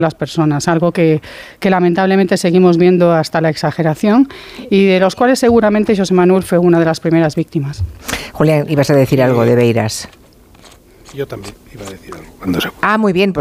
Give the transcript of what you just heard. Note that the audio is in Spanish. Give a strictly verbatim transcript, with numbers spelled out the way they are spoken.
las personas, algo que, que lamentablemente seguimos viendo hasta la exageración y de los cuales seguramente José Manuel fue una de las primeras víctimas. Julián, ibas a decir algo de Beiras. Yo también iba a decir algo cuando se... Ah, muy bien. Pues